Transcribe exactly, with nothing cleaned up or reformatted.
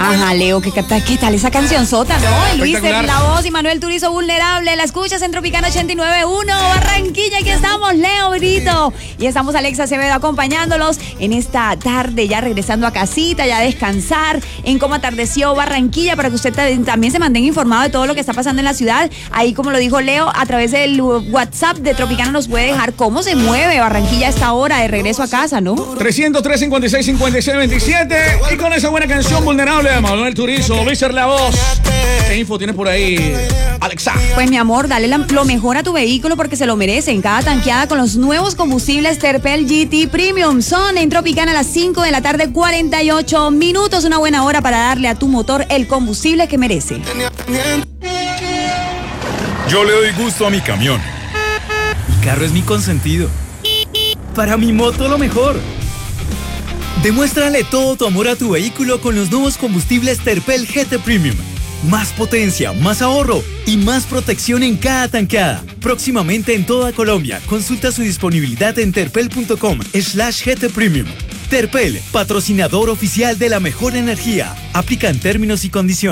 Ajá, Leo, ¿qué, qué tal esa canción sota, no? Luis de La Voz y Manuel Turizo, Vulnerable. La escuchas en Tropicana ochenta y nueve punto uno, Barranquilla. Aquí estamos, Leo Brito. Y estamos Alexa Acevedo acompañándolos en esta tarde, ya regresando a casita, ya a descansar en cómo atardeció Barranquilla, para que usted también se mantenga informado de todo lo que está pasando en la ciudad. Ahí, como lo dijo Leo, a través del WhatsApp de Tropicana nos puede dejar cómo se mueve Barranquilla a esta hora de regreso a casa, ¿no? trescientos tres, cincuenta y seis, cincuenta y seis, veintisiete. Y con esa buena canción, Vulnerable, de Manuel Turizo, Luis de La Voz. ¿Qué info tienes por ahí, Alexa? Pues mi amor, dale la, lo mejor a tu vehículo porque se lo merece. En cada tanqueada con los nuevos combustibles Terpel G T Premium. Son en Tropicana a las cinco de la tarde, cuarenta y ocho minutos. Una buena hora para darle a tu motor el combustible que merece. Yo le doy gusto a mi camión. Mi carro es mi consentido. Para mi moto lo mejor. Demuéstrale todo tu amor a tu vehículo con los nuevos combustibles Terpel G T Premium. Más potencia, más ahorro y más protección en cada tanqueada. Próximamente en toda Colombia. Consulta su disponibilidad en terpel.com slash GT Premium. Terpel, patrocinador oficial de la mejor energía. Aplican términos y condiciones.